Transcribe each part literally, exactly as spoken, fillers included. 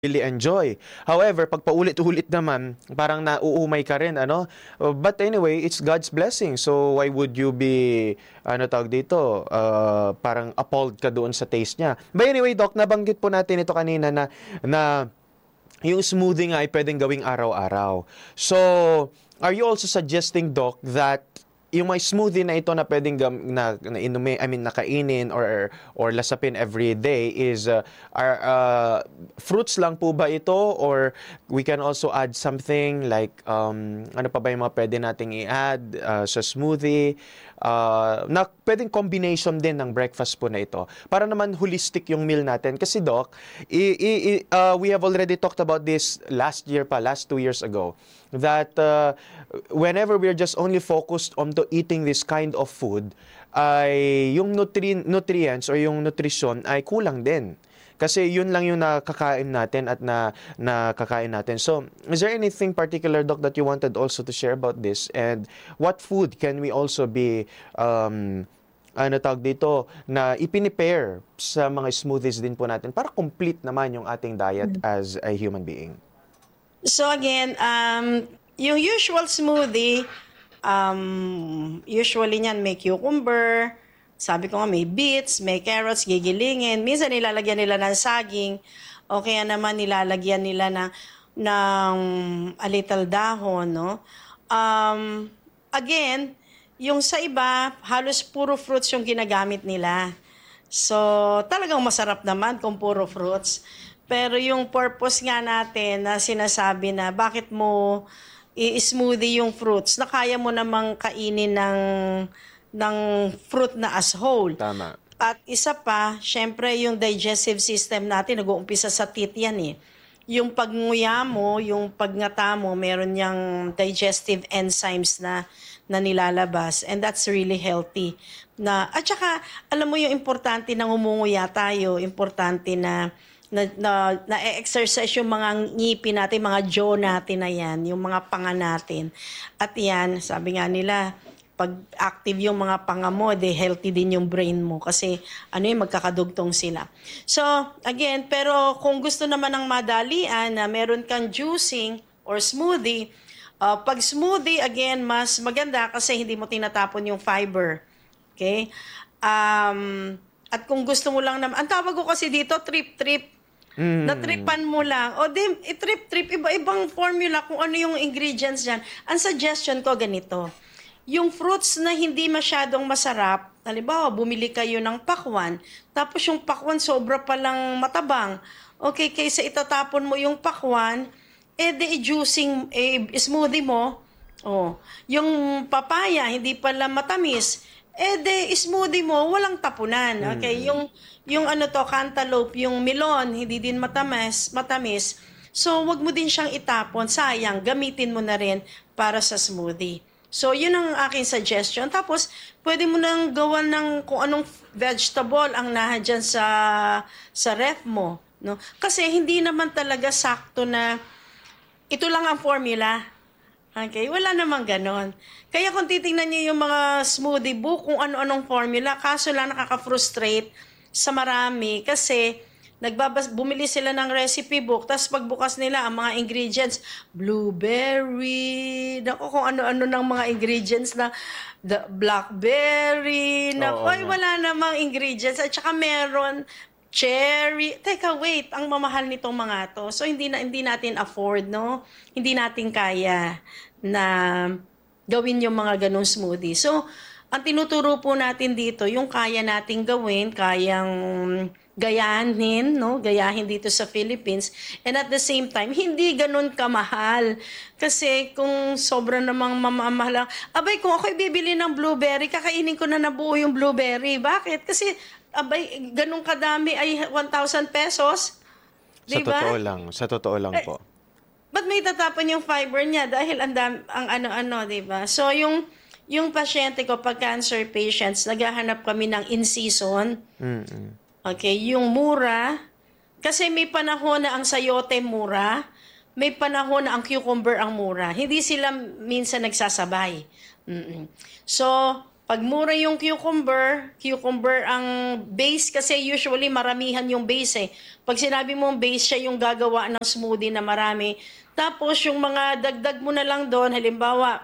really enjoy. However, pag paulit-ulit naman, parang nauumay ka rin, ano? Uh, But anyway, it's God's blessing. So why would you be, ano tawag dito, uh, parang appalled ka doon sa taste niya. But anyway, Doc, nabanggit po natin ito kanina na, na yung smoothie nga ay pwedeng gawing araw-araw. So, are you also suggesting, Doc, that yung may smoothie na ito na pwedeng gam, na, na inumi, I mean nakainin or or lasapin every day is uh, are uh, fruits lang po ba ito, or we can also add something like um, ano pa ba yung mga pwede nating i-add uh, sa smoothie, uh, na pwedeng combination din ng breakfast po na ito para naman holistic yung meal natin. Kasi Doc, i, i, i, uh, we have already talked about this last year pa, last two years ago, that uh, whenever we're just only focused on to eating this kind of food, ay yung nutri- nutrients or yung nutrition ay kulang din. Kasi yun lang yung nakakain natin at na nakakain natin. So, is there anything particular, Doc, that you wanted also to share about this? And what food can we also be, um, ano tawag dito, na ipinipair sa mga smoothies din po natin para complete naman yung ating diet as a human being? So again, um, yung usual smoothie, um, usually niyan may cucumber, sabi ko nga may beets, may carrots, gigilingin. Minsan nilalagyan nila ng saging, o kaya naman nilalagyan nila ng, ng a little dahon, no? Um, again, yung sa iba, halos puro fruits yung ginagamit nila. So, talagang masarap naman kung puro fruits. Pero yung purpose nga natin na sinasabi na bakit mo i-smoothie yung fruits na kaya mo namang kainin ng, ng fruit na as whole. Tama. At isa pa, syempre yung digestive system natin, nag-uumpisa sa teeth yan eh. Yung pagnguya mo, yung pagngata mo, meron niyang digestive enzymes na, na nilalabas. And that's really healthy. Na, at saka, alam mo yung importante na umunguya tayo, importante na na, na, na-exercise yung mga ngipin natin, mga jaw natin na yan, yung mga panga natin. At yan, sabi nga nila, pag active yung mga panga mo, de healthy din yung brain mo kasi ano yung magkakadugtong sila. So, again, pero kung gusto naman ng madalian na meron kang juicing or smoothie, uh, pag smoothie, again, mas maganda kasi hindi mo tinatapon yung fiber. Okay? Um, at kung gusto mo lang naman, ang tawag ko kasi dito, trip-trip. Mm. Natripan mo lang. O di, i-trip-trip, iba-ibang formula kung ano yung ingredients dyan. Ang suggestion ko ganito, yung fruits na hindi masyadong masarap, halimbawa, bumili kayo ng pakwan, tapos yung pakwan sobra palang matabang. Okay, kaysa itatapon mo yung pakwan, eh di i-juicing, eh, smoothie mo, oh, yung papaya, hindi pala matamis, eh de smoothie mo, walang tapunan. Okay, mm. yung yung ano to, cantaloupe, yung melon, hindi din matamis, matamis. So, wag mo din siyang itapon, sayang, gamitin mo na rin para sa smoothie. So, yun ang aking suggestion. Tapos, pwede mo nang gawan ng kung anong vegetable ang nahadyan sa sa ref mo, no? Kasi hindi naman talaga sakto na ito lang ang formula. Okay, wala namang ganon. Kaya kung titingnan niyo yung mga smoothie book, kung ano-anong formula, kaso lang nakaka-frustrate sa marami kasi nagbabas bumili sila ng recipe book, tapos pagbukas nila ang mga ingredients, blueberry, naku, kung ano-ano ng mga ingredients na the blackberry, na ay, wala namang ingredients, at saka meron cherry. Teka, wait, ang mamahal nitong mga to. So, hindi na hindi natin afford, no? Hindi natin kaya na gawin yung mga ganong smoothie. So, ang tinuturo po natin dito, yung kaya nating gawin, kayang gayahin, no? Gayahin dito sa Philippines. And at the same time, hindi ganun kamahal. Kasi kung sobra namang mamamahal, abay, kung ako'y bibili ng blueberry, kakainin ko na nabuo yung blueberry. Bakit? Kasi abay, ganun kadami ay one thousand pesos. Diba? Sa totoo lang, sa totoo lang eh, po. Ba't may tatapon yung fiber niya? Dahil ang, dam, ang ano-ano, diba? So, yung, yung pasyente ko, pag cancer patients, naghahanap kami ng in-season. Mm-mm. Okay, yung mura. Kasi may panahon na ang sayote mura. May panahon na ang cucumber ang mura. Hindi sila minsan nagsasabay. Mm-mm. So, Pag mura yung cucumber, cucumber ang base kasi usually maramihan yung base eh. Pag sinabi mo base, siya yung gagawa ng smoothie na marami. Tapos yung mga dagdag mo na lang doon, halimbawa,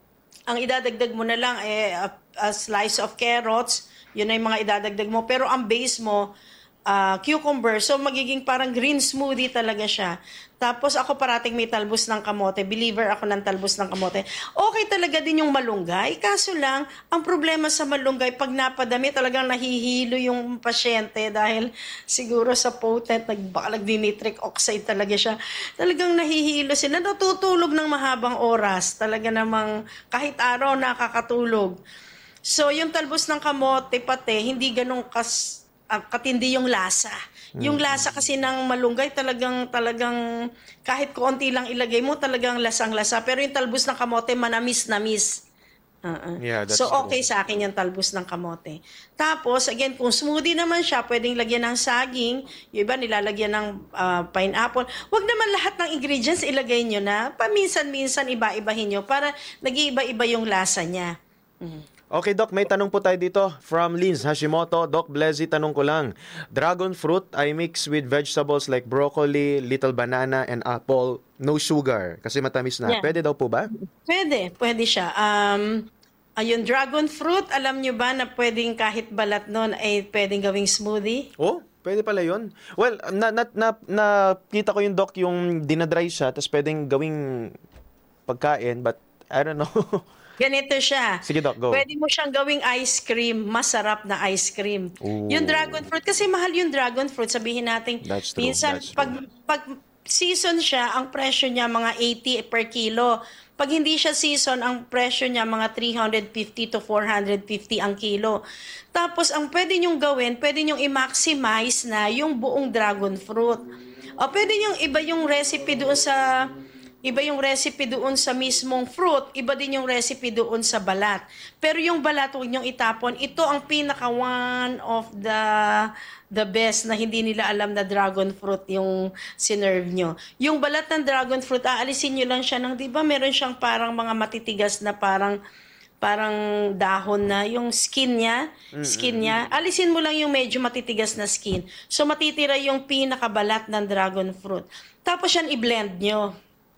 ang idadagdag mo na lang eh a, a slice of carrots, yun na yung mga idadagdag mo. Pero ang base mo, uh, cucumber, so magiging parang green smoothie talaga siya. Tapos ako parating may talbos ng kamote. Believer ako ng talbos ng kamote. Okay talaga din yung malunggay. Kaso lang, ang problema sa malunggay, pag napadami, talagang nahihilo yung pasyente dahil siguro sa potent, nagbalag nitric oxide talaga siya. Talagang nahihilo sila. Natutulog ng mahabang oras. Talaga namang kahit araw nakakatulog. So, yung talbos ng kamote pati, hindi ganun kas, uh, katindi yung lasa. Yung lasa kasi ng malunggay talagang talagang kahit konti lang ilagay mo talagang lasang-lasa, pero yung talbos ng kamote manamis-namis. Uh-uh. Yeah, that's so okay true. sa akin yung talbos ng kamote. Tapos again, kung smoothie naman siya, pwedeng lagyan ng saging, yung iba nilalagyan ng uh, pineapple. Huwag naman lahat ng ingredients ilagay nyo na, paminsan-minsan iba-ibahin nyo para nag-iiba-iba yung lasa niya. Mm. Okay, Doc, may tanong po tayo dito from Linz Hashimoto. Doc Blessy, tanong ko lang. Dragon fruit I mix with vegetables like broccoli, little banana, and apple. No sugar kasi matamis na. Yeah. Pwede daw po ba? Pwede, pwede siya. Um, ayun, dragon fruit, alam nyo ba na pwedeng kahit balat nun ay pwedeng gawing smoothie? Oh, pwede pala yun. Well, na, na, na, nakita ko yung Doc yung dinadry siya tapos pwedeng gawing pagkain but I don't know. Ganito siya. Sige, Doc, go. Pwede mo siyang gawing ice cream, masarap na ice cream. Ooh. Yung dragon fruit, kasi mahal yung dragon fruit. Sabihin natin, That's true, minsan, that's true. pag, pag season siya, ang presyo niya mga eighty per kilo. Pag hindi siya season, ang presyo niya mga three fifty to four fifty ang kilo. Tapos, ang pwede nyong gawin, pwede nyong i-maximize na yung buong dragon fruit. O pwede nyong iba yung recipe doon sa... Iba yung recipe doon sa mismong fruit, iba din yung recipe doon sa balat. Pero yung balat, huwag niyong itapon. Ito ang pinaka one of the the best na hindi nila alam na dragon fruit yung sinerve nyo. Yung balat ng dragon fruit, aalisin nyo lang siya ng, di ba meron siyang parang mga matitigas na parang parang dahon na yung skin niya, skin niya. Alisin mo lang yung medyo matitigas na skin. So matitira yung pinakabalat ng dragon fruit. Tapos yan i-blend nyo.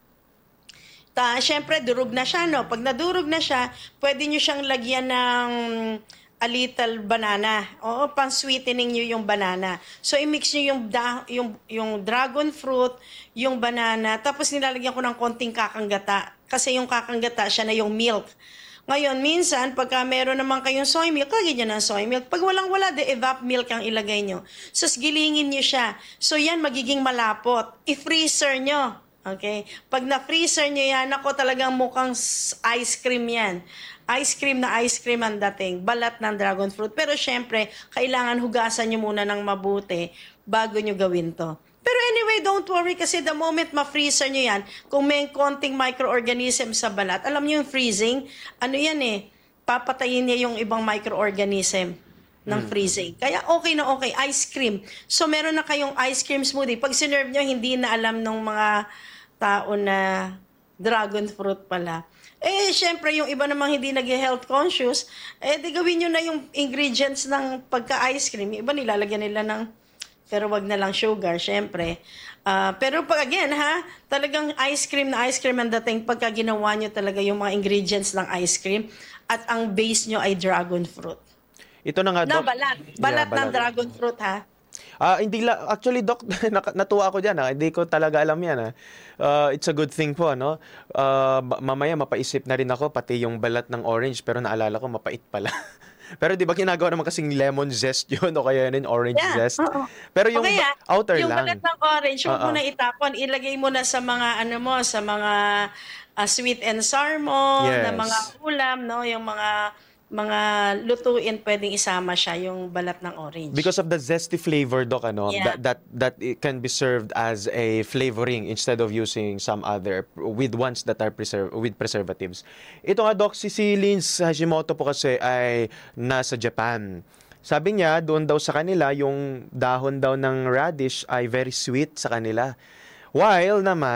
Ta, syempre, durog na siya, no? Pag nadurog na siya, pwede nyo siyang lagyan ng a little banana. Oo, pang-sweetening nyo yung banana. So, i-mix nyo yung, da, yung, yung dragon fruit, yung banana, tapos nilalagyan ko ng konting kakanggata. Kasi yung kakanggata, siya na yung milk. Ngayon, minsan, pagka meron naman kayong soy milk, lagyan nyo ng soy milk. Pag walang-wala, de evap milk ang ilagay nyo. So, gilingin nyo siya. So, yan, magiging malapot. I-freezer nyo. Okay? Pag na-freezer nyo yan, ako talagang mukhang ice cream yan. Ice cream na ice cream ang dating. Balat ng dragon fruit. Pero syempre, kailangan hugasan nyo muna ng mabuti bago nyo gawin to. Pero anyway, don't worry kasi the moment ma-freezer nyo yan, kung may konting microorganism sa balat, alam nyo yung freezing, ano yan eh, papatayin niya yung ibang microorganism ng freezing. Kaya okay na okay, ice cream. So meron na kayong ice cream smoothie. Pag sinerve nyo, hindi na alam ng mga tao na dragon fruit pala. Eh, syempre, yung iba namang hindi nag-health conscious, eh, di gawin nyo na yung ingredients ng pagka-ice cream. Yung iba nilalagyan nila ng, pero wag na lang sugar, syempre. Uh, pero pag again, ha, talagang ice cream na ice cream ang dating pagka ginawa nyo talaga yung mga ingredients ng ice cream at ang base nyo ay dragon fruit. Ito na nga, Na Doc. balat. Balat Yeah, ng dragon fruit, ha? Ah, hindi la actually Doc, natuwa ako diyan, ah. Hindi ko talaga alam 'yan, ah. Uh, it's a good thing po, ano. Uh, mamaya mapaisip na rin ako pati yung balat ng orange pero naalala ko mapait pala. Pero 'di ba ginagawa naman kasing lemon zest 'yun o kaya yun orange Yeah, zest. oo. Pero yung Okay, ah, outer yung lang. balat ng orange, huwag mo Oo. na itapon. Ilagay mo na sa mga, ano mo, sa mga ah, sweet and sour mo, na Yes. mga ulam, no? Yung mga mga lutuin, pwedeng isama siya, yung balat ng orange. Because of the zesty flavor, Doc, ano, Yeah. that that that it can be served as a flavoring instead of using some other with ones that are preserve with preservatives. Ito nga, Doc, si si Linz Hashimoto po kasi ay nasa Japan. Sabi niya, doon daw sa kanila, yung dahon daw ng radish ay very sweet sa kanila. While naman,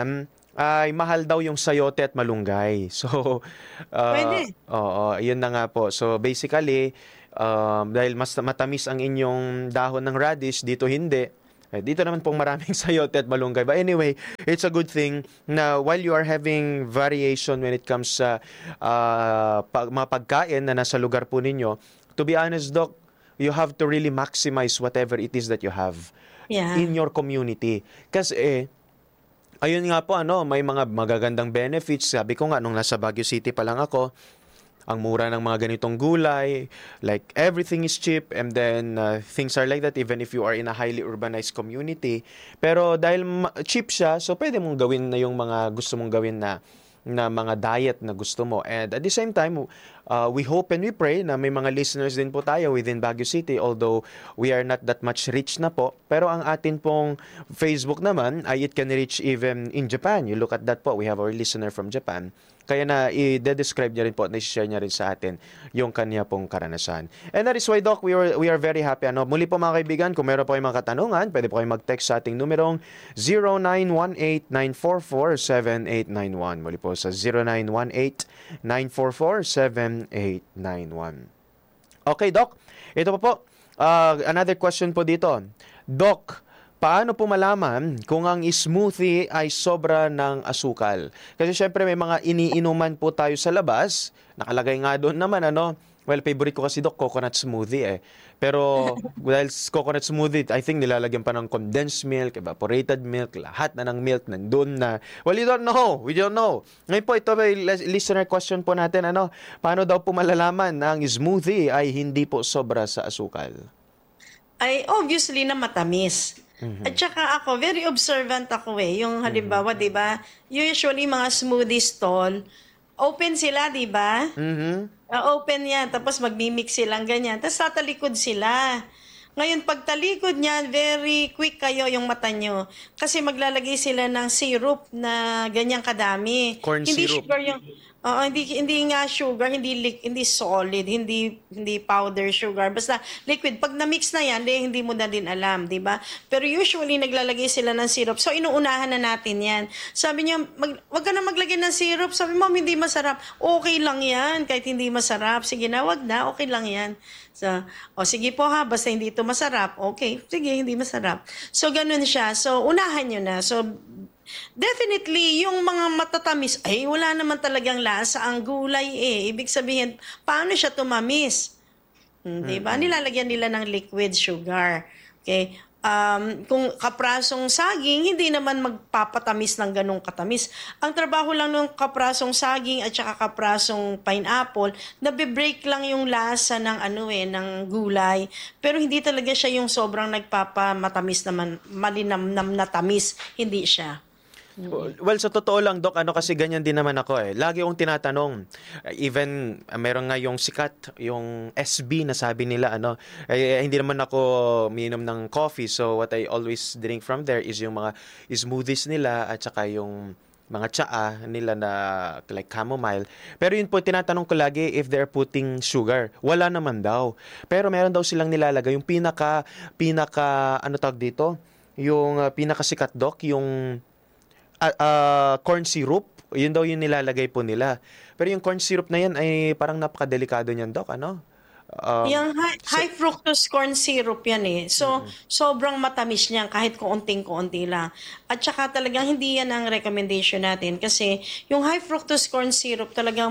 ay mahal daw yung sayote at malunggay. So, uh, Pwede. oo, yun na nga po. So, basically, um, dahil mas matamis ang inyong dahon ng radish, dito hindi. Eh, dito naman pong maraming sayote at malunggay. But anyway, it's a good thing na while you are having variation when it comes sa uh, pag, mga pagkain na nasa lugar po ninyo, to be honest, Doc, you have to really maximize whatever it is that you have Yeah. in your community. Kasi eh, ayun nga po, ano, may mga magagandang benefits. Sabi ko nga, nung nasa Baguio City pa lang ako, ang mura ng mga ganitong gulay, like everything is cheap, and then uh, things are like that even if you are in a highly urbanized community. Pero dahil ma- cheap siya, so pwede mong gawin na yung mga gusto mong gawin na na mga diet na gusto mo. And at the same time, uh, we hope and we pray na may mga listeners din po tayo within Baguio City, although we are not that much rich na po. Pero ang atin pong Facebook naman ay it can reach even in Japan. You look at that po, we have our listener from Japan. Kaya na i-describe niya rin po, na-share niya rin sa atin yung kanya pong karanasan. And that is why, Doc, we are, we are very happy. Ano? Muli po mga kaibigan, kung meron po kayong mga katanungan, pwede po kayong mag-text sa ating numerong zero nine one eight nine four four seven eight nine one. Muli po sa zero nine one eight nine four four seven eight nine one. Okay, Doc. Ito pa po. Uh, another question po dito. Doc, paano po malaman kung ang smoothie ay sobra ng asukal? Kasi syempre may mga iniinuman po tayo sa labas. Nakalagay nga doon naman, ano, well, favorite ko kasi, Doc, coconut smoothie eh. Pero dahil coconut smoothie, I think nilalagyan pa ng condensed milk, evaporated milk, lahat na ng milk nandun na. Well, you don't know. We don't know. Ngayon po, ito may listener question po natin, ano, paano daw po malalaman na ang smoothie ay hindi po sobra sa asukal? Ay, obviously na matamis. Mhm. At saka ako, very observant ako eh. Yung halimbawa, di ba, usually mga smoothie stall, open sila, di ba? Mhm. Ah, open yan, tapos magmimix silang ganyan. Tapos tatalikod sila. Ngayon, pag talikod niyan, very quick kayo yung mata nyo. Kasi maglalagay sila ng syrup na ganyang kadami. Corn hindi syrup. sugar yung Oo, hindi hindi nga sugar, hindi li- hindi solid, hindi hindi powder sugar, basta liquid. Pag na-mix na yan, di, hindi mo na din alam, di ba? Pero usually naglalagay sila ng syrup. So inuunahan na natin yan. Sabi niya, mag, wag ka na maglagay ng syrup. Sabi mo, hindi masarap. Okay lang yan, kahit hindi masarap. Sige na, wag na, okay lang yan. So, o sige po ha, basta hindi ito masarap. Okay, sige, hindi masarap. So ganun siya. So unahan nyo na. So definitely, yung mga matatamis, ay wala naman talagang lasa ang gulay eh. Ibig sabihin, paano siya tumamis? Hmm, di ba? Nilalagyan nila ng liquid sugar. Okay? Um, kung kaprasong saging, hindi naman magpapatamis ng ganong katamis. Ang trabaho lang ng kaprasong saging at saka kaprasong pineapple, nabe-break lang yung lasa ng ano eh, ng gulay. Pero hindi talaga siya yung sobrang nagpapamatamis naman, malinamnam na tamis. Hindi siya. Well, sa totoo lang, Doc, ano kasi ganyan din naman ako eh. Lagi akong tinatanong, uh, even uh, meron nga yung sikat, yung S B na sabi nila, ano, eh, eh, hindi naman ako minom ng coffee. So what I always drink from there is yung mga smoothies nila at saka yung mga tsaa nila na like chamomile. Pero yun po, tinatanong ko lagi if they're putting sugar. Wala naman daw. Pero meron daw silang nilalagay yung pinaka, pinaka, ano tawag dito? Yung uh, pinakasikat, Doc, yung uh, uh, corn syrup, yun daw yung nilalagay po nila. Pero yung corn syrup na yan ay parang napakadelikado niyan, Doc, ano? Um, Yung high, so- high fructose corn syrup yan eh. So, sobrang matamis niyan kahit kuunting-kuunti lang. At saka talagang hindi yan ang recommendation natin kasi yung high fructose corn syrup talagang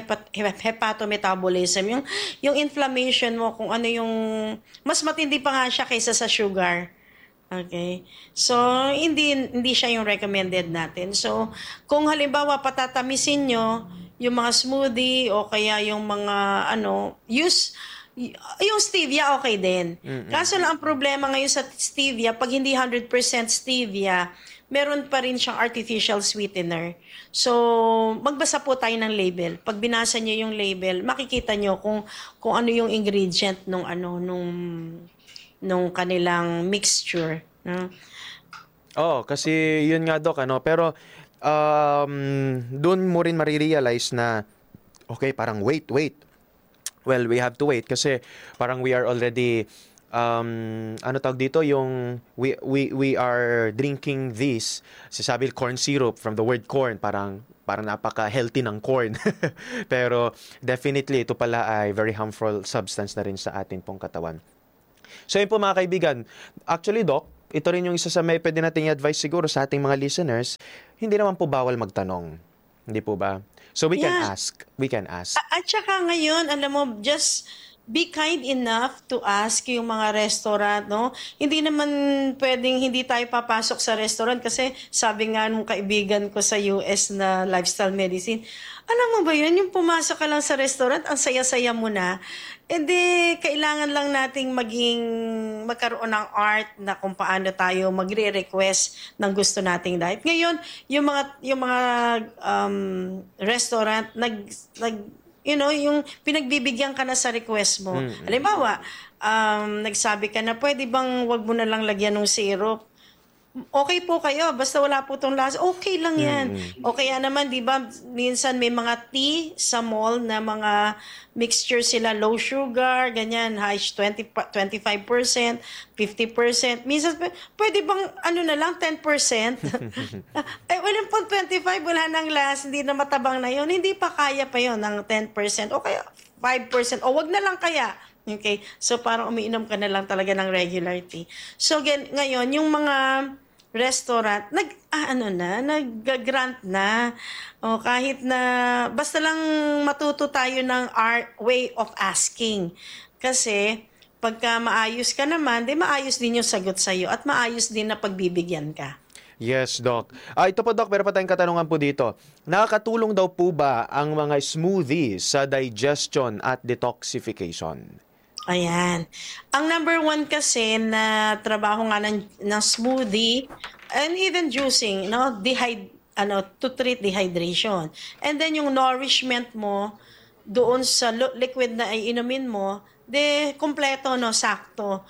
mag-hepatometabolism. Yung, yung inflammation mo, kung ano yung... Mas matindi pa nga siya kaysa sa sugar. Okay. So, hindi hindi siya yung recommended natin. So, kung halimbawa patatamisin nyo yung mga smoothie o kaya yung mga ano, use y- yung stevia okay din. Kaso lang ang problema ngayon sa stevia, pag hindi one hundred percent stevia, meron pa rin siyang artificial sweetener. So, magbasa po tayo ng label. Pag binasa niyo yung label, makikita niyo kung kung ano yung ingredient nung ano nung nung kanilang mixture, no? Oh, kasi yun nga, Doc, ano, pero um, doon mo rin marirealize na okay, parang wait, wait. Well, we have to wait kasi parang we are already um, ano tawag dito, yung we, we, we are drinking this, sasabi corn syrup from the word corn, parang parang napaka-healthy ng corn. Pero definitely ito pala ay very harmful substance na rin sa atin pong katawan. So yun po mga kaibigan, actually Doc, ito rin yung isa sa may pwede nating advice siguro sa ating mga listeners, hindi naman po bawal magtanong. Hindi po ba? So we can Yeah. ask. We can ask. A- At saka ngayon, alam mo, just be kind enough to ask yung mga restaurant, no? Hindi naman pwedeng hindi tayo papasok sa restaurant kasi sabi nga nung kaibigan ko sa U S na lifestyle medicine, alam mo ba yun, yung pumasok ka lang sa restaurant, ang saya-saya mo na, edi kailangan lang nating maging, magkaroon ng art na kung paano tayo magre-request ng gusto nating diet. Ngayon, yung mga, yung mga um, restaurant, nag, nag, you know, yung pinagbibigyan ka na sa request mo. Mm-mm. Halimbawa, um, nagsabi ka na, pwede bang wag mo na lang lagyan ng syrup? Okay po kayo, basta wala po itong lasa, okay lang yan. Mm-mm. O kaya naman, di ba, minsan may mga tea sa mall na mga mixture sila, low sugar, ganyan, high twenty, twenty-five percent, fifty percent. Minsan, p- pwede bang ano na lang, ten percent? Eh, walang pang twenty-five, wala nang lasa, hindi na matabang na yon, hindi pa kaya pa yon ng ten percent o kaya five percent, o wag na lang kaya. Okay? So, parang umiinom ka na lang talaga ng regular tea. So, gan- ngayon, yung mga restaurant, nag, ah, ano na, nag-grant na. O, kahit na, basta lang matuto tayo ng art, way of asking. Kasi, pagka maayos ka naman, di maayos din yung sagot sa'yo at maayos din na pagbibigyan ka. Yes, Doc. Ah, ito po, Doc, meron pa tayong katanungan po dito. Nakakatulong daw po ba ang mga smoothies sa digestion at detoxification? Ayan. Ang number one kasi na trabaho nga ng, ng smoothie and even juicing, no, dehyd, ano, to treat dehydration. And then yung nourishment mo doon sa lo- liquid na ay inumin mo, de kompleto, no, sakto.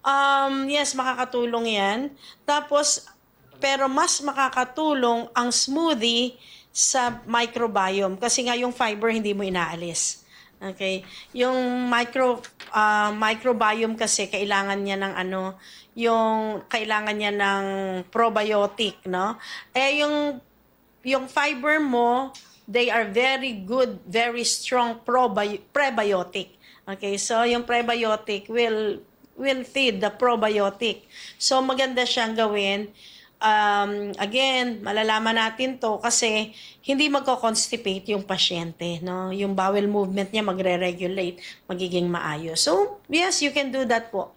Um, yes, makakatulong yan. Tapos, pero mas makakatulong ang smoothie sa microbiome kasi nga yung fiber hindi mo inaalis. Okay? Yung micro ah, microbiome kasi kailangan niya ng ano, yung kailangan niya ng probiotic, no? Eh yung yung fiber mo, they are very good, very strong probi- prebiotic. Okay? So yung prebiotic will will feed the probiotic. So maganda siyang gawin. Um, again, malalaman natin to kasi hindi magko-constipate yung pasyente, no? Yung bowel movement niya magre-regulate, magiging maayos. So, yes, you can do that po.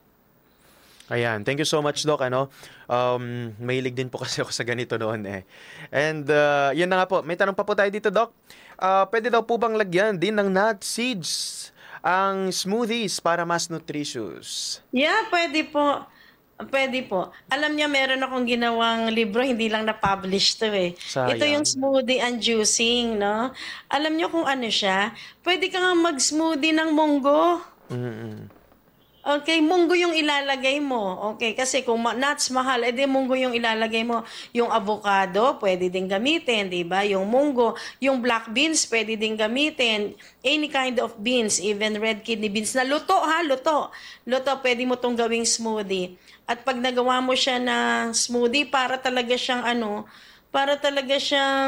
Ayan, thank you so much, Doc. Ano, um, mahilig din po kasi ako sa ganito noon eh. And uh, yun na nga po, may tanong pa po tayo dito, Doc. Uh, pwede daw po bang lagyan din ng nut seeds ang smoothies para mas nutritious? Yeah, pwede po. Pwede po. Alam niya, meron akong ginawang libro, hindi lang na-publish to eh. Sayang. Ito yung smoothie and juicing, no? Alam niyo kung ano siya? Pwede ka nga mag-smoothie ng munggo. Mm-mm. Okay, munggo yung ilalagay mo. Okay, kasi kung ma- nuts mahal, edi munggo yung ilalagay mo. Yung avocado, pwede din gamitin, di ba? Yung munggo, yung black beans, pwede din gamitin. Any kind of beans, even red kidney beans na luto ha, luto. Luto, pwede mo tong gawing smoothie. At pag nagawa mo siya na smoothie, para talaga siyang ano, para talaga siyang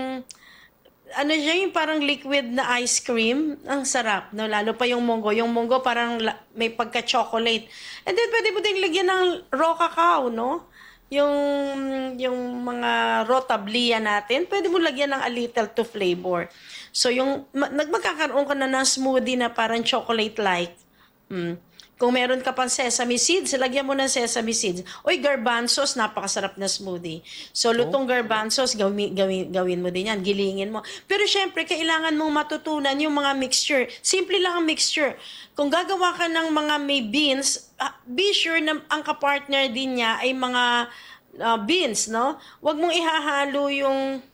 ano siya, yung parang liquid na ice cream. Ang sarap, no? Lalo pa yung munggo. Yung munggo parang la- may pagka-chocolate. And then, pwede mo din lagyan ng raw cacao, no? Yung, yung mga raw tablia natin, pwede mo lagyan ng a little to flavor. So, yung, ma- nagmagkakaroon ka na ng smoothie na parang chocolate-like. Mm. Kung meron ka pang sesame seeds, lagyan mo ng sesame seeds. Oy, garbanzos, napakasarap na smoothie. So, lutong garbanzos, gawin, gawin, gawin mo din yan, gilingin mo. Pero syempre, kailangan mong matutunan yung mga mixture. Simple lang ang mixture. Kung gagawa ka ng mga may beans, ah, be sure na ang kapartner din niya ay mga ah, beans, no? Huwag mong ihahalo yung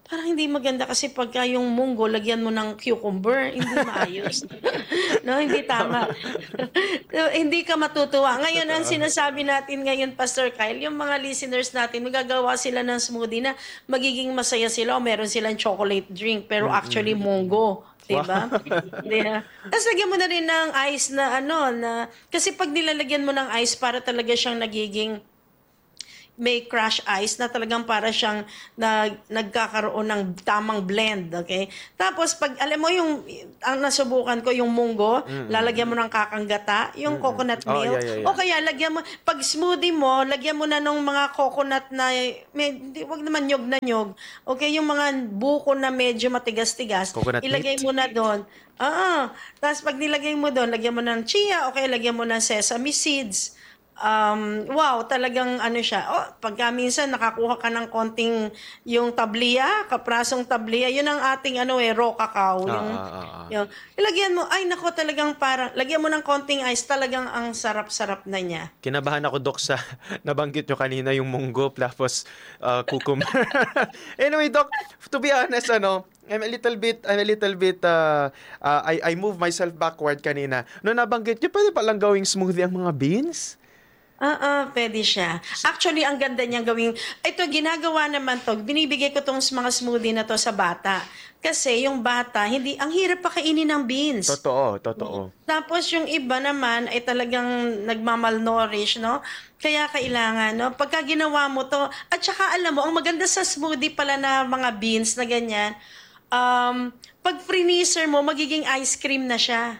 Parang hindi maganda kasi pagka yung munggo, lagyan mo ng cucumber, hindi maayos. No, hindi tama. So, hindi ka matutuwa. Ngayon, ang sinasabi natin ngayon, Pastor Kyle, yung mga listeners natin, magagawa sila ng smoothie na magiging masaya sila o meron silang chocolate drink, pero actually munggo. Diba? Diba? Tapos lagyan mo na rin ng ice na ano, na, kasi pag nilalagyan mo ng ice, para talaga siyang nagiging may crush ice na talagang para siyang nag, nagkakaroon ng tamang blend, okay? Tapos pag alam mo yung ang nasubukan ko yung munggo, mm-hmm. lalagyan mo ng kakanggata, yung mm-hmm. coconut milk. Oh, yeah, yeah, yeah. O kaya lagyan mo pag smoothie mo, lagyan mo na ng mga coconut na may wag naman nyog na nyog. Okay, yung mga buko na medyo matigas-tigas, coconut ilagay meat. Mo na doon. Ah, tapos pag nilagay mo doon, lagyan mo ng chia, okay, lagyan mo ng sesame seeds. Um, wow, talagang ano siya. Oh, pagka minsan nakakuha ka ng konting yung tabliya, kaprasong tabliya, yun ang ating ano eh, raw cacao. Yung, ah, ah, ah. yung, ilagyan mo, ay nako talagang parang, lagyan mo ng konting ice, talagang ang sarap-sarap na niya. Kinabahan ako, Doc, sa nabanggit nyo kanina yung munggo, tapos uh, cucumber. Anyway, Doc, to be honest, ano, I'm a little bit, I'm a little bit, uh, uh, I, I move myself backward kanina. No, nabanggit nyo, pwede palang gawing smoothie ang mga beans? Ah, uh, uh, pwede siya. Actually, ang ganda niyang gawing, ito, ginagawa naman to, binibigay ko tong mga smoothie na to sa bata. Kasi yung bata, hindi, ang hirap pa kainin ng beans. Totoo, totoo. Tapos yung iba naman ay talagang nagmamalnourish, no? Kaya kailangan, no? Pagka ginawa mo to, at saka alam mo, ang maganda sa smoothie pala na mga beans na ganyan, um, pag freezer mo, magiging ice cream na siya.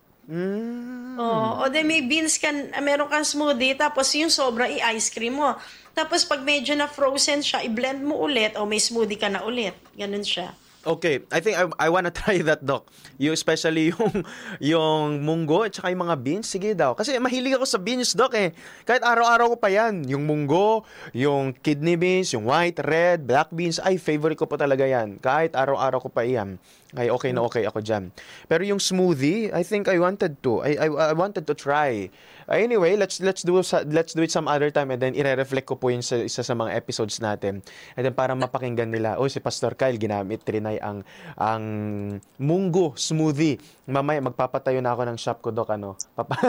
Mm. Oh, o de may beans ka, meron kang smoothie, tapos yung sobra i-ice cream mo. Tapos pag medyo na frozen siya, i-blend mo ulit o may smoothie ka na ulit. Ganun siya. Okay, I think I, I wanna try that, Doc. You, especially yung, yung munggo at saka yung mga beans. Sige daw. Kasi mahilig ako sa beans, Doc eh. Kahit araw-araw ko pa yan. Yung munggo, yung kidney beans, yung white, red, black beans. Ay, favorite ko po talaga yan. Kahit araw-araw ko pa yan. Ay, okay na okay ako dyan. Pero yung smoothie, I think I wanted to. I, I, I wanted to try. Anyway, let's let's do let's do it some other time and then ire-reflect ko po yun sa isa sa mga episodes natin. And then para mapakinggan nila, oh si Pastor Kyle ginamit trinay ang ang munggo smoothie. Mamaya magpapatayo na ako ng shop ko, Doc, ano. Papa-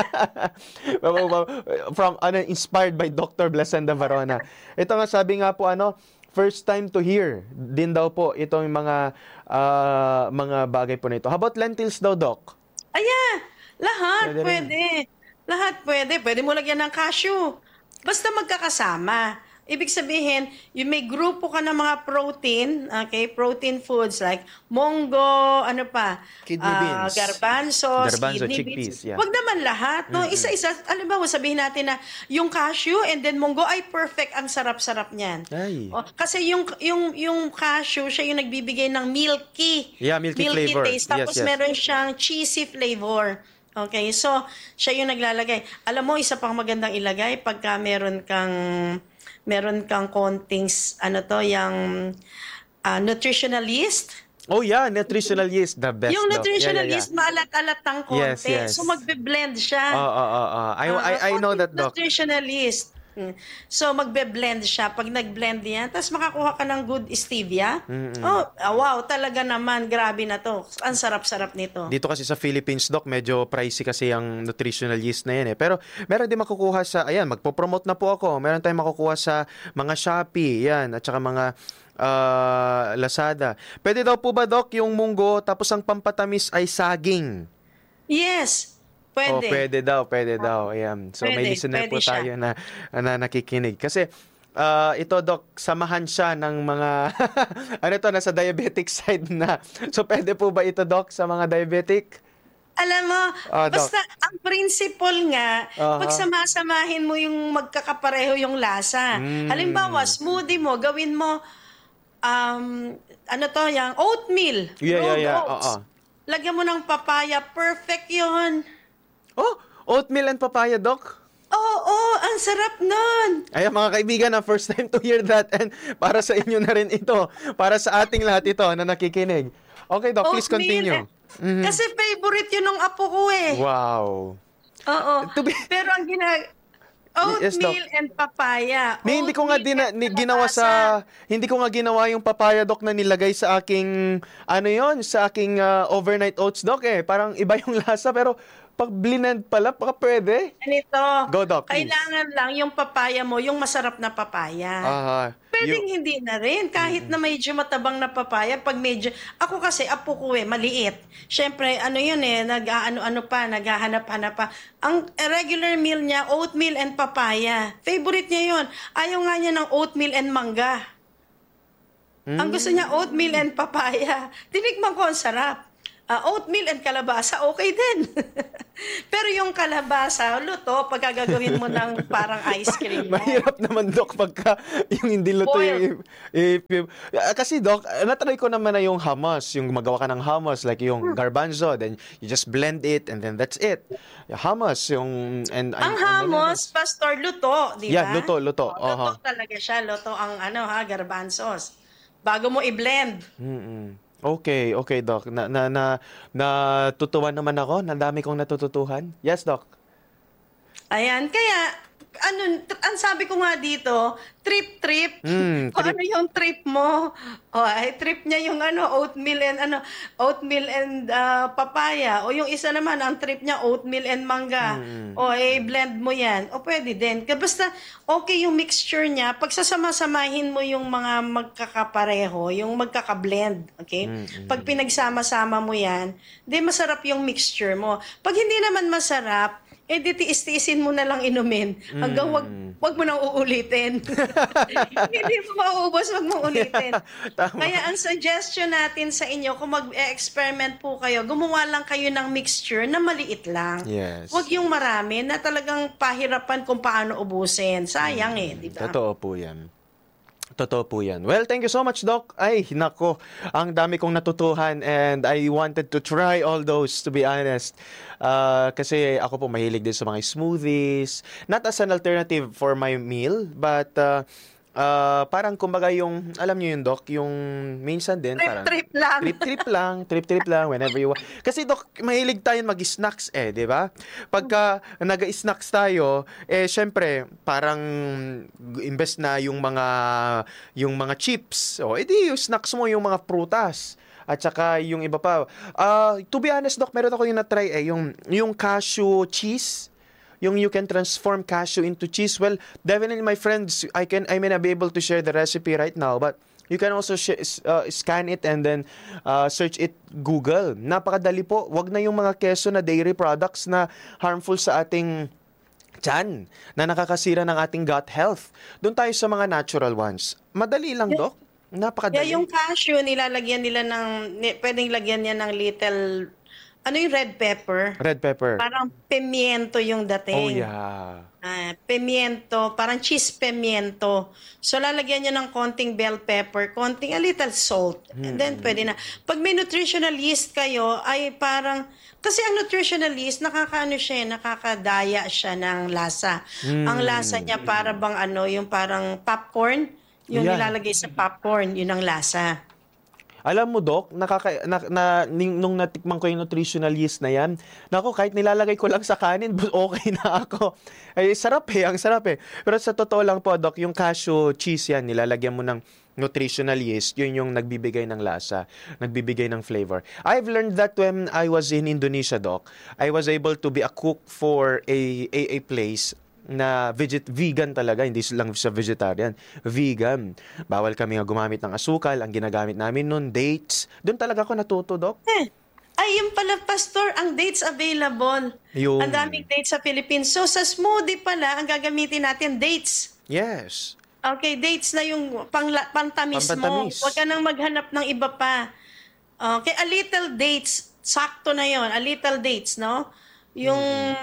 From ano inspired by Doctor Blessenda Varona. Ito nga sabi nga po ano, first time to hear din daw po itong mga uh, mga bagay po nito. How about lentils daw, Doc? Aya, lahat pwede. pwede. Lahat pwede. Pwede mo lagyan ng cashew. Basta magkakasama. Ibig sabihin, yung may grupo ka ng mga protein, okay, protein foods like munggo, ano pa, kidney uh, beans, garbanzos, garbanzo, kidney chickpeas, beans. yeah. Wag naman lahat, no? Mm-hmm. Isa-isa, alam ba, sabihin natin na yung cashew and then munggo ay perfect, ang sarap-sarap niyan. Ay. O, kasi yung yung yung cashew, siya yung nagbibigay ng milky, yeah, milky, milky flavor. taste. Tapos yes, yes. meron siyang cheesy flavor. Okay, so siya yung naglalagay. Alam mo, isa pang magandang ilagay pagka meron kang meron kang konting ano to, yung uh, nutritional yeast. Oh yeah, nutritional yeast, the best. Yung Doc. nutritional yeah, yeah, yeah. yeast, maalat-alat ng konti. Yes, yes. So magbe-blend siya. Oo, oo, oo. I, Uh, I, I know that, Doc. Nutritional yeast. Hmm. So magbe-blend siya. Pag nag-blend yan, tapos makakuha ka ng good stevia. Mm-hmm. Oh, wow, talaga naman, grabe na to. Ang sarap-sarap nito. Dito kasi sa Philippines, Doc, medyo pricey kasi ang nutritional yeast na yan eh. Pero meron din makukuha sa, ayan, magpo-promote na po ako. Meron tayong makukuha sa mga Shopee, yan, at saka mga uh, Lazada. Pwede daw po ba, Doc, yung munggo, tapos ang pampatamis ay saging? Yes. Pwede. Oh, pwede daw, pwede daw. Ayan. So, pwede, may listener po siya. tayo na, na nakikinig. Kasi, uh, ito, Doc, samahan siya ng mga, ano to, nasa diabetic side na. So, pwede po ba ito, Doc, sa mga diabetic? Alam mo, Oh, basta ang principle nga, Uh-huh. pag samasamahin mo yung magkakapareho yung lasa. Mm. Halimbawa, smoothie mo, gawin mo, um, ano to, yung oatmeal. Yeah, yeah, rolled yeah. oats. Oo. Lagyan mo ng papaya, perfect yun. Oh, oatmeal and papaya, Doc? Oo, oh, ang sarap nun. Ayan, mga kaibigan, na first time to hear that. And para sa inyo na rin ito. Para sa ating lahat ito na nakikinig. Okay, Doc, please continue. Mm-hmm. Kasi favorite yun ng apo ko eh. Wow. Oo. To be- Pero ang gina... Yes, Doc. Oatmeal and papaya. Ni, hindi ko nga Oatmeal dina, and ni, ginawa kalabasa. sa hindi ko nga ginawa yung papaya doc na nilagay sa aking ano yon sa aking ah, overnight oats doc eh. Parang iba yung lasa pero pag blend pala baka pwede. Ganito, Go, Doc, please. kailangan lang yung papaya mo, yung masarap na papaya. Ah, Pwedeng you- hindi na rin. Kahit na medyo matabang na papaya, pag medyo... Ako kasi, apo ko eh, maliit. Siyempre, ano yun eh, nag-ano-ano pa, naghahanap-hanap pa. Ang regular meal niya, oatmeal and papaya. Favorite niya yun. Ayaw nga niya ng oatmeal and mangga. Ang gusto niya, oatmeal and papaya. Tinikman ko, ang sarap. Ah, oatmeal and kalabasa, okay din. Pero yung kalabasa, luto, pagka gagawin mo ng parang ice cream. mo. Mahirap naman, Doc, pagka yung hindi luto Boiled. yung... i- i- ah, kasi, Doc, ah, natry ko naman na yung hummus, yung magawa ka ng hummus, like yung garbanzo, then you just blend it, and then that's it. Yung hummus, yung... And, Ang and- and- hummus, pastor, luto, di ba? Yeah, luto, luto. Oh, luto Aha. talaga siya, luto ang ano ha, garbanzos. Bago mo i-blend. Mm-mm. Okay, okay, Doc. Na, na, na, natutuwa naman ako. Nadami kong natututuhan. Yes, Doc. Ayan, kaya ano, t- ang sabi ko nga dito, trip-trip. Mm, Kung trip. ano yung trip mo. O, ay, trip niya yung ano, oatmeal and ano, oatmeal and ah, papaya. O yung isa naman, ang trip niya, oatmeal and mangga. Mm. O, eh, blend mo yan. O, pwede din. Kaya basta, okay yung mixture niya. Pag sasama-samahin mo yung mga magkakapareho, yung magkakablend, okay? Mm, Pag pinagsama-sama mo yan, di masarap yung mixture mo. Pag hindi naman masarap, eh di tiis-tiisin mo na lang inumin hanggang wag, wag mo nang uulitin. Hindi mo mauubos, wag mo ulitin. Tama. Kaya ang suggestion natin sa inyo, kung mag-experiment po kayo, gumawa lang kayo ng mixture na maliit lang. Yes. Wag yung marami na talagang pahirapan kung paano ubusin. Sayang eh, di ba? Totoo po yan. Totoo po yan. Well, thank you so much, Doc. Ay, nako, ang dami kong natutuhan and I wanted to try all those, to be honest. Uh, kasi ako po mahilig din sa mga smoothies. Not as an alternative for my meal, but uh, uh, parang kumbaga yung, alam niyo yun, Doc, yung minsan din, parang... Trip-trip lang. Trip-trip lang, trip-trip lang whenever you want. Kasi Doc, mahilig tayo mag-snacks eh, di ba? Pagka nag-snacks tayo, eh syempre, parang imbes na yung mga yung mga chips, o edi yung snacks mo yung mga prutas. At saka yung iba pa. Ah, to be honest, Doc, meron ako yung na-try eh, yung yung cashew cheese. Yung you can transform cashew into cheese. Well, definitely my friends, I can I may not be able to share the recipe right now, but you can also sh- uh, scan it and then uh, search it Google. Napakadali po. Wag na yung mga keso na dairy products na harmful sa ating tiyan, na nakakasira ng ating gut health. Doon tayo sa mga natural ones. Madali lang, Doc. Napakadali. Yeah, yung cashew, nilalagyan nila ng, ni- pwedeng lagyan niya ng little, ano yung red pepper? Red pepper. Parang pimiento yung Oh, dating. yeah. Ah, pimiento, parang cheese pimiento. So, lalagyan niya ng konting bell pepper, konting a little salt. And then, pwede na. Pag may nutritional yeast kayo, ay parang, kasi ang nutritional yeast, nakakaano siya, eh, nakakadaya siya ng lasa. Ang lasa niya para bang ano, yung parang popcorn, yung Yan. nilalagay sa popcorn, yun ang lasa. Alam mo, Doc, nakaka, na, na, ning- nung natikman ko yung nutritional yeast na yan, naku, kahit nilalagay ko lang sa kanin, okay na ako. Ay, sarap eh, ang sarap eh. Pero sa totoo lang po, Doc, yung cashew cheese yan, nilalagyan mo ng nutritional yeast, yun yung nagbibigay ng lasa, nagbibigay ng flavor. I've learned that when I was in Indonesia, Doc. I was able to be a cook for a, a, a place na veget vegan talaga, hindi lang sa vegetarian, vegan. Bawal kami nga gumamit ng asukal, ang ginagamit namin nun, dates. Doon talaga ako natuto, Doc. Eh, ay, yung pala, Pastor, ang dates available. Yung- Ang daming dates sa Philippines. So, sa smoothie pala, ang gagamitin natin, dates. Yes. Okay, dates na yung pang, pantamis mo. Pampatamis. Huwag ka nang maghanap ng iba pa. Okay, a little dates, sakto na yon, a little dates, no? Yung,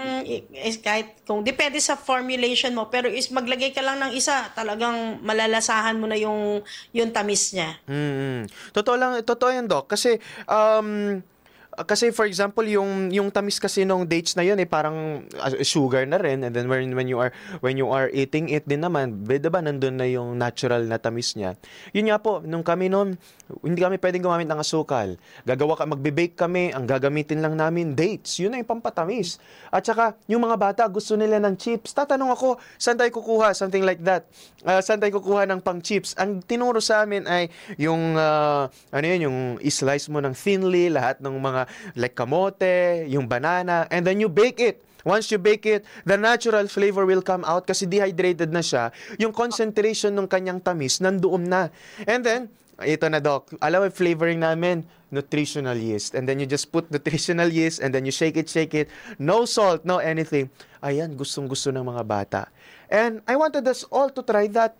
eh, kahit, kung depende sa formulation mo, pero is maglagay ka lang ng isa, talagang malalasahan mo na yung, yung tamis niya. Mm. Totoo lang, totoo yan, Doc. Kasi, um, Uh, kasi for example, yung yung tamis kasi nung dates na yun eh parang uh, sugar na rin, and then when when you are when you are eating it din naman, di ba nandun na yung natural na tamis niya. Yun nga po, nung kami noon, hindi kami pwedeng gumamit ng asukal. Gagawa ka, magbe-bake kami, ang gagamitin lang namin dates. Yun na yung pampatamis. At saka yung mga bata gusto nila ng chips. Tatanong ako, saan tayo kukuha? Something like that. Uh, saan tayo kukuha ng pang chips? Ang tinuro sa amin ay yung uh, ano yun, yung i-slice mo ng thinly lahat ng mga like kamote, yung banana, and then you bake it. Once you bake it, the natural flavor will come out kasi dehydrated na siya. Yung concentration ng kanyang tamis nandoon na. And then, ito na Doc, alam mo flavoring namin, nutritional yeast. And then you just put nutritional yeast and then you shake it, shake it. No salt, no anything. Ayan, gustong-gusto ng mga bata. And I wanted us all to try that.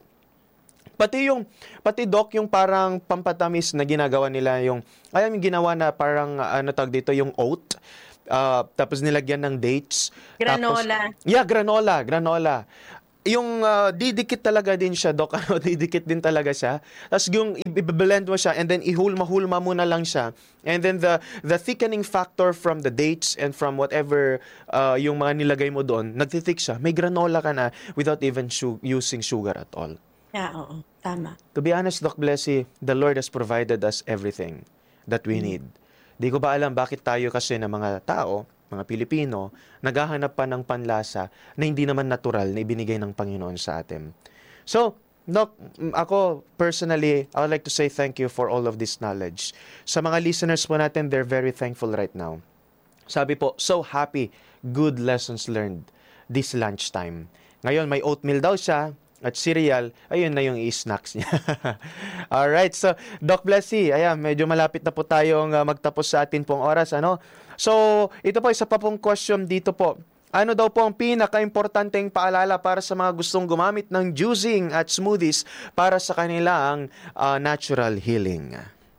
Pati yung, pati Doc, yung parang pampatamis na ginagawa nila, yung, alam yung ginawa na parang, ano tawag dito, yung oat, uh, tapos nilagyan ng dates. Granola. Tapos, yeah, granola, granola. Yung uh, didikit talaga din siya, Doc, ano, didikit din talaga siya. Tapos yung i-blend mo siya, and then ihulma-hulma mo na lang siya. And then the the thickening factor from the dates and from whatever uh, yung mga nilagay mo doon, nagtithick siya. May granola ka na without even su- using sugar at all. Yeah, oo. Tama. To be honest, Doc Blessy, the Lord has provided us everything that we need. Di ko ba alam bakit tayo kasi na mga tao, mga Pilipino, naghahanap pa ng panlasa na hindi naman natural na ibinigay ng Panginoon sa atin. So, Doc, ako personally, I would like to say thank you for all of this knowledge. Sa mga listeners po natin, they're very thankful right now. Sabi po, so happy, good lessons learned this lunchtime. Ngayon, may oatmeal daw siya, at cereal, ayun na yung i-snacks niya. Alright, so Doc Blessy, ayan, medyo malapit na po tayong uh, magtapos sa atin pong oras, ano? So, ito po, isa pa pong question dito po. Ano daw po ang pinaka-importanteng paalala para sa mga gustong gumamit ng juicing at smoothies para sa kanilang uh, natural healing?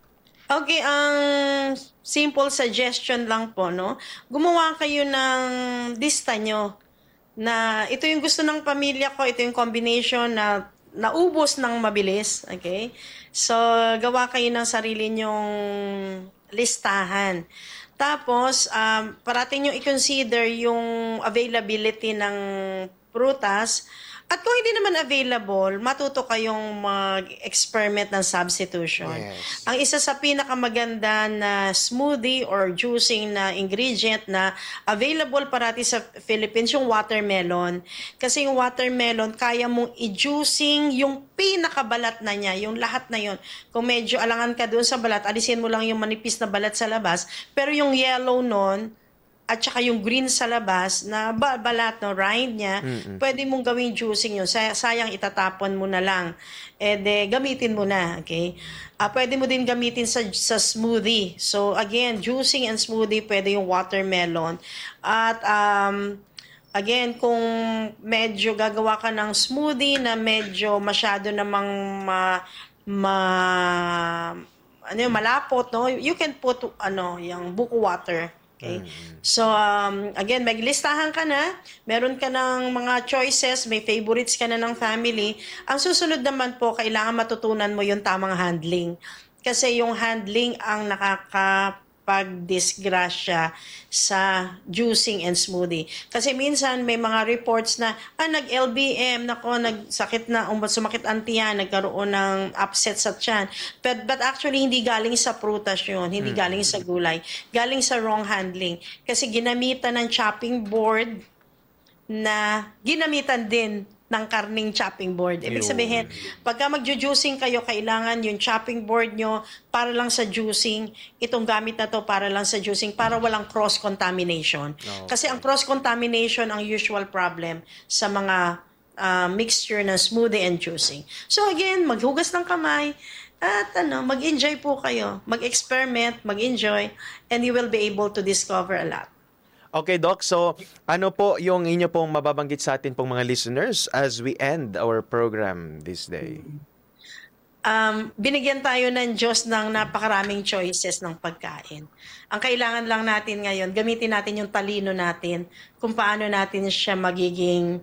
Okay, ang simple suggestion lang po, no? Gumawa kayo ng lista nyo na ito yung gusto ng pamilya ko, ito yung combination na naubos ng mabilis, okay? So, gawa kayo ng sarili nyong listahan. Tapos, um, parating nyo i-consider yung availability ng prutas. At kung hindi naman available, matuto kayong mag-experiment ng substitution. Yes. Ang isa sa pinakamaganda na smoothie or juicing na ingredient na available parati sa Philippines, yung watermelon. Kasi yung watermelon, kaya mong i-juicing yung pinakabalat na niya, yung lahat na yon. Kung medyo alangan ka doon sa balat, alisin mo lang yung manipis na balat sa labas. Pero yung yellow nun, at saka yung green sa labas na balat, no, rind niya, mm-mm, pwede mong gawing juicing yun. Say- sayang itatapon mo na lang. Eh, de, gamitin mo na, okay? Uh, pwede mo din gamitin sa, sa smoothie. So, again, juicing and smoothie, pwede yung watermelon. At, um, again, kung medyo gagawa ka ng smoothie na medyo masyado namang ma, ma, ano yun, malapot, no? You can put, ano, yung buko water. Okay? So, um, again, maglistahan ka na, meron ka ng mga choices, may favorites ka na ng family. Ang susunod naman po, kailangan matutunan mo yung tamang handling. Kasi yung handling ang nakakapagdisgrasya sa juicing and smoothie. Kasi minsan may mga reports na, ah, nag-L B M, nako, nagsakit na, um, sumakit ang tiyan, nagkaroon ng upset sa tiyan. But, but actually, hindi galing sa prutas yun, hindi galing sa gulay. Galing sa wrong handling. Kasi ginamitan ng chopping board na ginamitan din ng karning chopping board. Ibig sabihin, pagka magjujuicing kayo, kailangan yung chopping board nyo para lang sa juicing, itong gamit na to para lang sa juicing, para walang cross-contamination. Okay. Kasi ang cross-contamination ang usual problem sa mga uh, mixture ng smoothie and juicing. So again, maghugas ng kamay, at ano, mag-enjoy po kayo. Mag-experiment, mag-enjoy, and you will be able to discover a lot. Okay, Doc. So, ano po yung inyo pong mababanggit sa atin pong mga listeners as we end our program this day? um, binigyan tayo ng Diyos ng napakaraming choices ng pagkain. Ang kailangan lang natin ngayon, gamitin natin yung talino natin kung paano natin siya magiging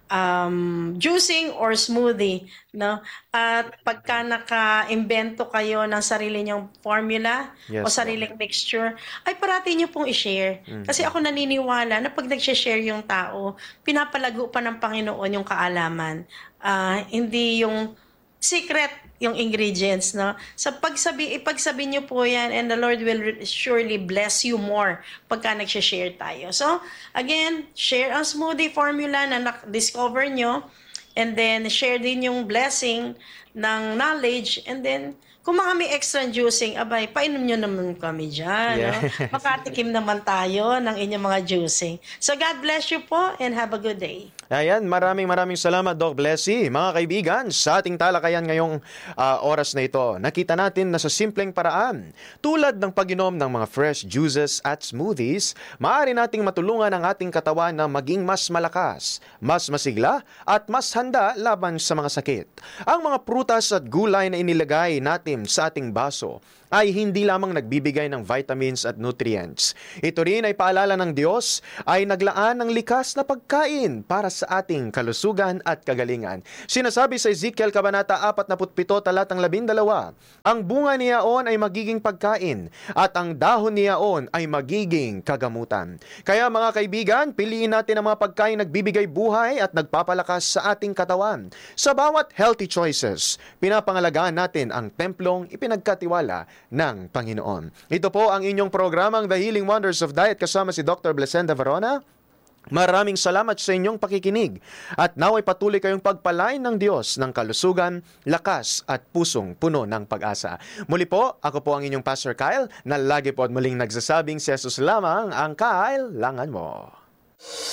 um, juicing or smoothie. No? At pagka naka-imbento kayo ng sarili nyong formula Yes, o sariling mixture, ay parati nyo pong i-share. Kasi ako naniniwala na pag nag-share yung tao, pinapalago pa ng Panginoon yung kaalaman. Ah, hindi yung secret yung ingredients, no? Sa pagsabi, ipagsabi niyo po yan and the Lord will surely bless you more pagka nag-share tayo. So, again, share ang smoothie formula na na-discover nyo and then share din yung blessing ng knowledge and then kung mga may extra juicing, abay, painom nyo naman kami dyan. Yeah. No? Makatikim naman tayo ng inyong mga juicing. So God bless you po and have a good day. Ayan, maraming maraming salamat, Doc Blessy. Mga kaibigan, sa ating talakayan ngayong ah, oras na ito, nakita natin na sa simpleng paraan, tulad ng pag-inom ng mga fresh juices at smoothies, maaari nating matulungan ang ating katawan na maging mas malakas, mas masigla, at mas handa laban sa mga sakit. Ang mga prutas at gulay na inilagay natin sa ating baso ay hindi lamang nagbibigay ng vitamins at nutrients. Ito rin ay paalala ng Diyos ay naglaan ng likas na pagkain para sa ating kalusugan at kagalingan. Sinasabi sa Ezekiel Kabanata forty-seven talatang labing dalawa, ang bunga niyaon ay magiging pagkain at ang dahon niyaon ay magiging kagamutan. Kaya mga kaibigan, piliin natin ang mga pagkain nagbibigay buhay at nagpapalakas sa ating katawan. Sa bawat healthy choices, pinapangalagaan natin ang templong ipinagkatiwala ng Panginoon. Ito po ang inyong programang The Healing Wonders of Diet kasama si Doctor Blessenda Varona. Maraming salamat sa inyong pakikinig at naway patuloy kayong pagpalain ng Diyos ng kalusugan, lakas at pusong puno ng pag-asa. Muli po, ako po ang inyong Pastor Kyle na lagi po at muling nagsasabing si Jesus lamang ang kailangan mo.